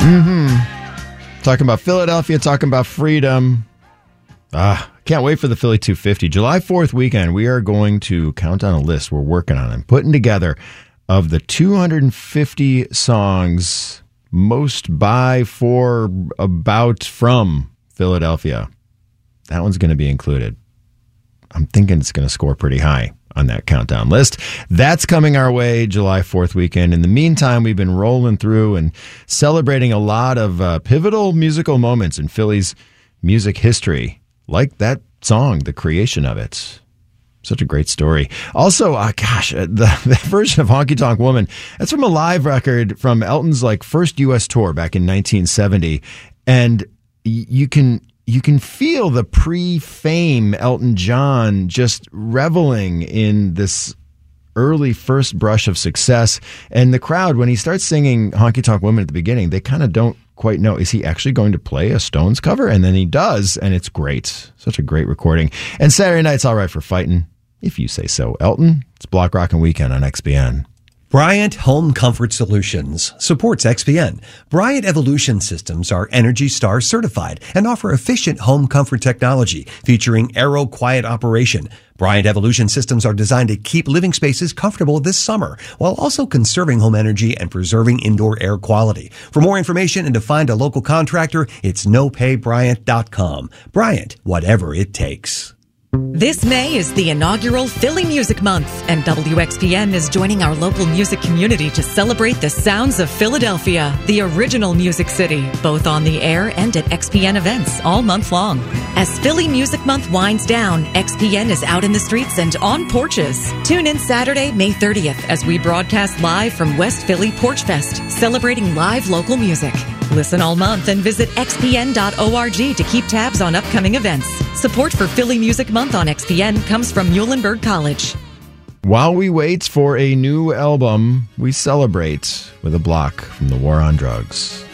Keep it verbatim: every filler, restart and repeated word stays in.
Mm-hmm. Talking about Philadelphia, talking about freedom. Ah, can't wait for the Philly two fifty. July fourth weekend, we are going to count down a list we're working on and putting together of the two hundred fifty songs most by, for, about, from Philadelphia. That one's going to be included. I'm thinking it's going to score pretty high on that countdown list. That's coming our way July fourth weekend. In the meantime, we've been rolling through and celebrating a lot of uh, pivotal musical moments in Philly's music history, like that song, the creation of it. Such a great story. Also, uh, gosh, uh, the, the version of Honky Tonk Woman, that's from a live record from Elton's like first U S tour back in nineteen seventy. And y- you can you can feel the pre-fame Elton John just reveling in this early first brush of success. And the crowd, when he starts singing Honky Tonk Woman at the beginning, they kind of don't quite know, is he actually going to play a Stones cover? And then he does, and it's great. Such a great recording. And Saturday night's all right for fighting, if you say so. Elton, it's Block Rockin' Weekend on X P N. Bryant Home Comfort Solutions supports X P N. Bryant Evolution Systems are Energy Star certified and offer efficient home comfort technology featuring Aero Quiet operation. Bryant Evolution Systems are designed to keep living spaces comfortable this summer while also conserving home energy and preserving indoor air quality. For more information and to find a local contractor, it's no pay bryant dot com. Bryant, whatever it takes. This May is the inaugural Philly Music Month, and W X P N is joining our local music community to celebrate the sounds of Philadelphia, the original music city, both on the air and at X P N events all month long. As Philly Music Month winds down, X P N is out in the streets and on porches. Tune in Saturday, May thirtieth, as we broadcast live from West Philly Porch Fest, celebrating live local music. Listen all month and visit x p n dot org to keep tabs on upcoming events. Support for Philly Music Month on X P N comes from Muhlenberg College. While we wait for a new album, we celebrate with a block from the War on Drugs.